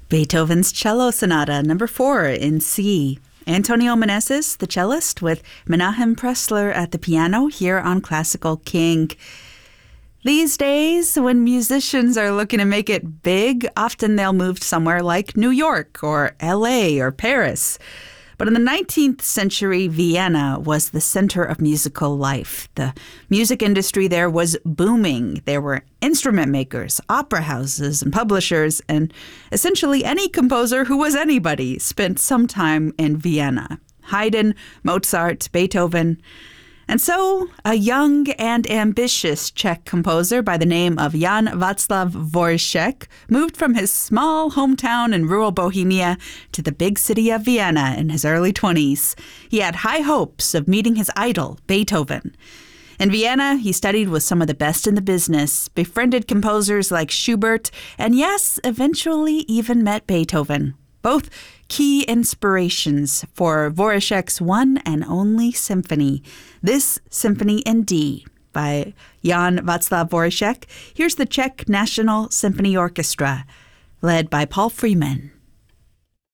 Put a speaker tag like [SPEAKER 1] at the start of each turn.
[SPEAKER 1] Beethoven's Cello Sonata, number 4 in C. Antonio Meneses, the cellist, with Menahem Pressler at the piano here on Classical King. These days, when musicians are looking to make it big, often they'll move somewhere like New York or LA or Paris. But in the 19th century, Vienna was the center of musical life. The music industry there was booming. There were instrument makers, opera houses, and publishers, and essentially any composer who was anybody spent some time in Vienna. Haydn, Mozart, Beethoven. And so, a young and ambitious Czech composer by the name of Jan Václav Dvořák moved from his small hometown in rural Bohemia to the big city of Vienna in his early 20s. He had high hopes of meeting his idol, Beethoven. In Vienna, he studied with some of the best in the business, befriended composers like Schubert, and yes, eventually even met Beethoven. Both key inspirations for Dvořák's one and only symphony, this Symphony in D by Jan Václav Dvořák. Here's the Czech National Symphony Orchestra, led by Paul Freeman.